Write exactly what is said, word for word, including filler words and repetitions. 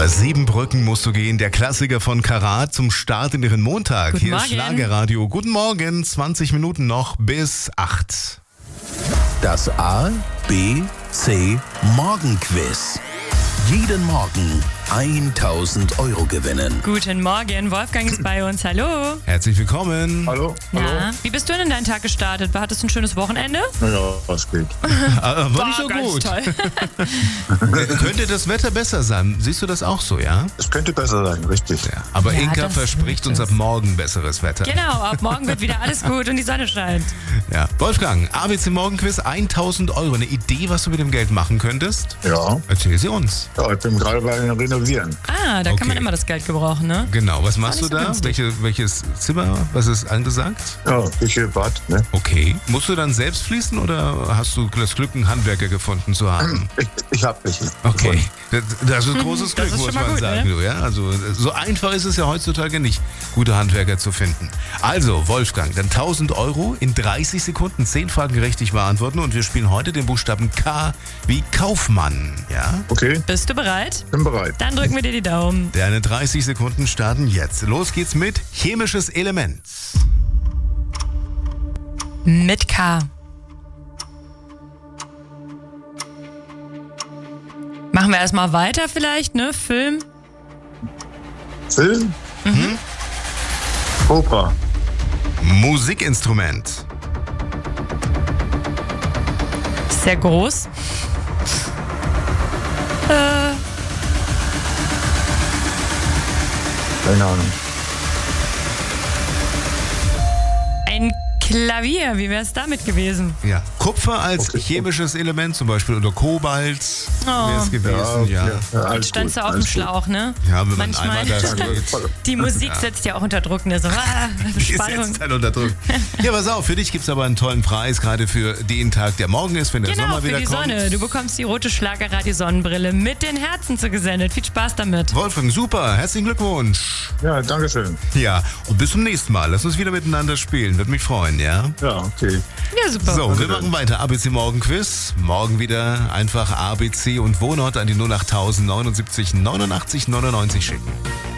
Über sieben Brücken musst du gehen. Der Klassiker von Karat zum Start in ihren Montag. Guten Hier Morgen. ist Schlagerradio. Guten Morgen, zwanzig Minuten noch bis acht. Das A, B, C Morgenquiz. Jeden Morgen tausend Euro gewinnen. Guten Morgen, Wolfgang ist bei uns. Hallo. Herzlich willkommen. Hallo? Hallo? Na, wie bist du denn in deinen Tag gestartet? Hattest du ein schönes Wochenende? Ja, was geht. Aber war nicht so ganz gut. toll. Könnte das Wetter besser sein? Siehst du das auch so, ja? Es könnte besser sein, richtig. Ja. Aber Ja, Inka das verspricht uns wird ab morgen besseres Wetter. Genau, ab morgen wird wieder alles gut und die Sonne scheint. Ja. Wolfgang, A B C Morgenquiz, tausend Euro. Eine Idee, was du mit dem Geld machen könntest? Ja. Erzähl sie uns. Ja, ich bin gerade beim Renovieren. Ah, da Okay. kann man immer das Geld gebrauchen, ne? Genau, was machst du nicht so da? günstig. Welche, welches Zimmer? Was ist angesagt? Ja, Küche, Bad, ne? Okay. Musst du dann selbst fließen oder hast du das Glück, einen Handwerker gefunden zu haben? Ich, ich hab welche. Okay. Das, das ist großes Das Glück, ist muss schon mal man gut, sagen. ne? Du, ja? Also, so einfach ist es ja heutzutage nicht, gute Handwerker zu finden. Also, Wolfgang, dann tausend Euro in dreißig Sekunden, zehn Fragen richtig beantworten und wir spielen heute den Buchstaben K wie Kaufmann. Ja? Okay, Bist du bereit? bin bereit. Dann drücken wir dir die Daumen. Deine dreißig Sekunden starten jetzt. Los geht's mit chemisches Element. Mit K. Machen wir erstmal weiter vielleicht, ne? Film. Film? Mhm. Oper. Musikinstrument. Sehr groß. Äh, Keine Ahnung. ein Klavier, wie wäre es damit gewesen? Ja. Kupfer als Okay. chemisches Element, zum Beispiel, oder Kobalt Oh. wäre es gewesen. Ja, okay. ja, alles Standst gut, du auf dem alles gut. Schlauch, ne? ja. wenn man Manchmal. einmal da steht. Die Musik setzt ja auch unter Druck, ne? So, ah, Die Spannung. setzt halt unter Druck. Ja, pass auf, für dich gibt es aber einen tollen Preis, gerade für den Tag, der morgen ist, wenn der Genau, Sommer für wieder die kommt. Sonne. Du bekommst die rote Schlagerradio-Sonnenbrille mit den Herzen zugesendet. Viel Spaß damit. Wolfgang, super, herzlichen Glückwunsch. Ja, danke schön. Ja, und bis zum nächsten Mal. Lass uns wieder miteinander spielen, würde mich freuen, ja? Ja, okay. Ja, super. So, wir machen weiter. A B C Morgenquiz. Morgen wieder einfach A B C und Wohnort an die null acht neunundsiebzig neunundachtzig neunundneunzig schicken.